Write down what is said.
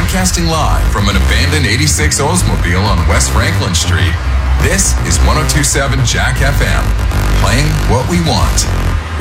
Broadcasting live from an abandoned 86 Oldsmobile on West Franklin Street, this is 102.7 Jack FM, playing what we want.